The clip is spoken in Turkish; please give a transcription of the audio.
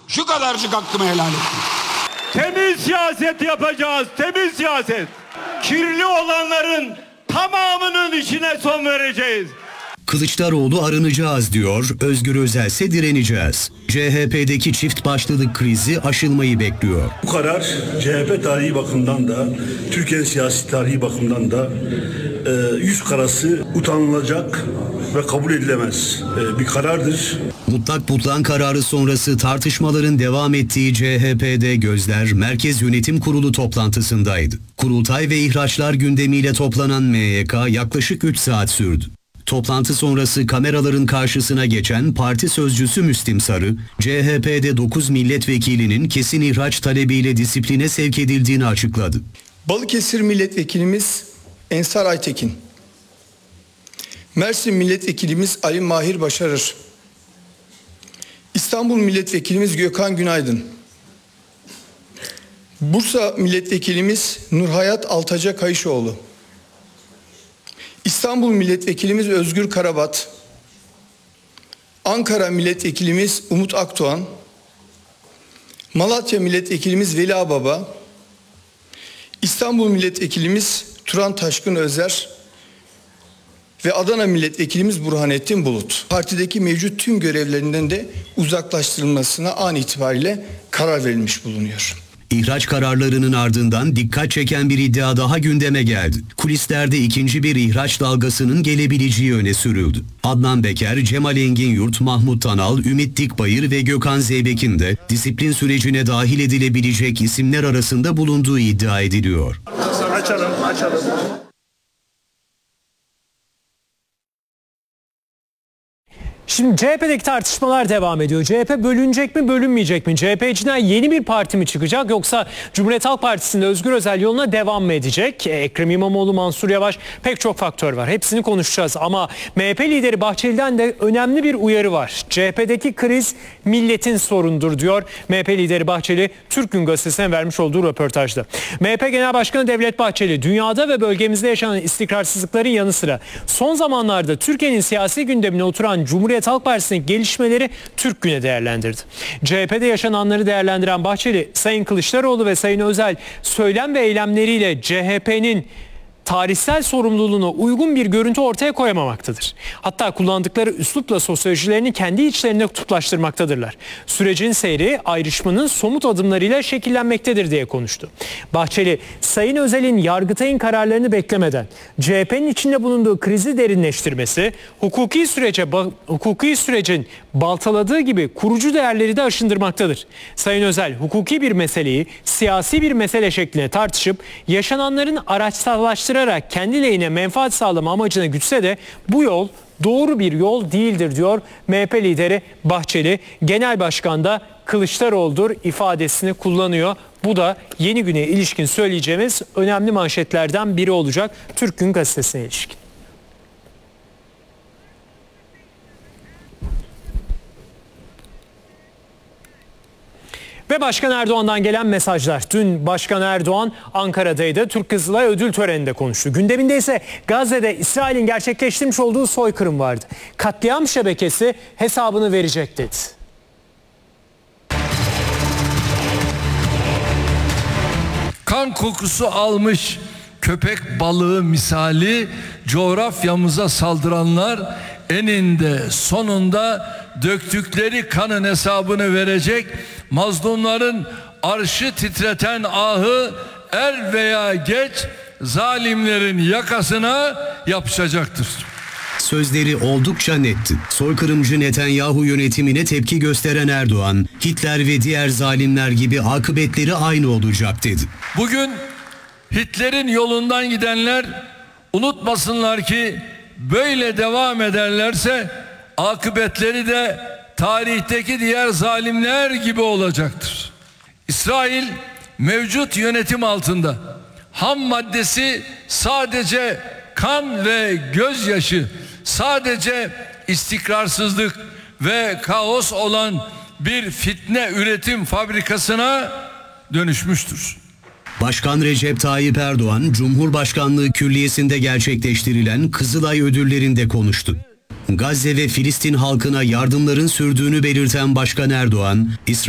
Şu kadarcık hakkımı helal ettim. Temiz siyaset yapacağız, temiz siyaset. Kirli olanların tamamının işine son vereceğiz. Kılıçdaroğlu arınacağız diyor, Özgür Özel ise direneceğiz. CHP'deki çift başlılık krizi aşılmayı bekliyor. Bu karar CHP tarihi bakımından da, Türkiye siyasi tarihi bakımından da yüz karası utanılacak ve kabul edilemez bir karardır. Mutlak butlan kararı sonrası tartışmaların devam ettiği CHP'de gözler Merkez Yönetim Kurulu toplantısındaydı. Kurultay ve ihraçlar gündemiyle toplanan MYK yaklaşık 3 saat sürdü. Toplantı sonrası kameraların karşısına geçen parti sözcüsü Müslim Sarı, CHP'de 9 milletvekilinin kesin ihraç talebiyle disipline sevk edildiğini açıkladı. Balıkesir milletvekilimiz Ensar Aytekin, Mersin milletvekilimiz Ali Mahir Başarır, İstanbul milletvekilimiz Gökhan Günaydın, Bursa milletvekilimiz Nurhayat Altaca Kayışoğlu, İstanbul milletvekilimiz Özgür Karabat, Ankara milletvekilimiz Umut Akdoğan, Malatya milletvekilimiz Veli Ağbaba, İstanbul milletvekilimiz Turan Taşkın Özer ve Adana milletvekilimiz Burhanettin Bulut. Partideki mevcut tüm görevlerinden de uzaklaştırılmasına an itibariyle karar verilmiş bulunuyor. İhraç kararlarının ardından dikkat çeken bir iddia daha gündeme geldi. Kulislerde ikinci bir ihraç dalgasının gelebileceği öne sürüldü. Adnan Beker, Cemal Enginyurt, Mahmut Tanal, Ümit Dikbayır ve Gökhan Zeybek'in de disiplin sürecine dahil edilebilecek isimler arasında bulunduğu iddia ediliyor. Açalım. Şimdi CHP'deki tartışmalar devam ediyor. CHP bölünecek mi, bölünmeyecek mi? CHP içinden yeni bir parti mi çıkacak yoksa Cumhuriyet Halk Partisi'nde Özgür Özel yoluna devam mı edecek? Ekrem İmamoğlu, Mansur Yavaş, pek çok faktör var. Hepsini konuşacağız ama MHP lideri Bahçeli'den de önemli bir uyarı var. CHP'deki kriz milletin sorunudur diyor MHP lideri Bahçeli, Türk Gün Gazetesi'ne vermiş olduğu röportajda. MHP Genel Başkanı Devlet Bahçeli, dünyada ve bölgemizde yaşanan istikrarsızlıkların yanı sıra son zamanlarda Türkiye'nin siyasi gündemine oturan Cumhuriyet Halk Partisi'nin gelişmeleri Türk Gün'e değerlendirdi. CHP'de yaşananları değerlendiren Bahçeli, Sayın Kılıçdaroğlu ve Sayın Özel söylem ve eylemleriyle CHP'nin tarihsel sorumluluğuna uygun bir görüntü ortaya koyamamaktadır. Hatta kullandıkları üslupla sosyolojilerini kendi içlerinde kutuplaştırmaktadırlar. Sürecin seyri ayrışmanın somut adımlarıyla şekillenmektedir diye konuştu. Bahçeli, Sayın Özel'in Yargıtay'ın kararlarını beklemeden CHP'nin içinde bulunduğu krizi derinleştirmesi, hukuki sürecin baltaladığı gibi kurucu değerleri de aşındırmaktadır. Sayın Özel, hukuki bir meseleyi siyasi bir mesele şekline tartışıp yaşananların araçsallaştırarak kendi lehine menfaat sağlama amacına gütse de bu yol doğru bir yol değildir diyor MHP lideri Bahçeli. Genel Başkan da Kılıçdaroğlu'dur ifadesini kullanıyor. Bu da yeni güne ilişkin söyleyeceğimiz önemli manşetlerden biri olacak Türk Gün Gazetesi'ne ilişkin. Ve Başkan Erdoğan'dan gelen mesajlar. Dün Başkan Erdoğan Ankara'daydı. Türk Kızılay ödül töreninde konuştu. Gündeminde ise Gazze'de İsrail'in gerçekleştirmiş olduğu soykırım vardı. Katliam şebekesi hesabını verecek dedi. Kan kokusu almış köpek balığı misali coğrafyamıza saldıranlar eninde sonunda döktükleri kanın hesabını verecek, mazlumların arşı titreten ahı er veya geç zalimlerin yakasına yapışacaktır. Sözleri oldukça netti. Soykırımcı Netanyahu yönetimine tepki gösteren Erdoğan, Hitler ve diğer zalimler gibi akıbetleri aynı olacak dedi. Bugün Hitler'in yolundan gidenler unutmasınlar ki böyle devam ederlerse akıbetleri de tarihteki diğer zalimler gibi olacaktır. İsrail mevcut yönetim altında ham maddesi sadece kan ve gözyaşı, sadece istikrarsızlık ve kaos olan bir fitne üretim fabrikasına dönüşmüştür. Başkan Recep Tayyip Erdoğan, Cumhurbaşkanlığı Külliyesi'nde gerçekleştirilen Kızılay ödüllerinde konuştu. Gazze ve Filistin halkına yardımların sürdüğünü belirten Başkan Erdoğan,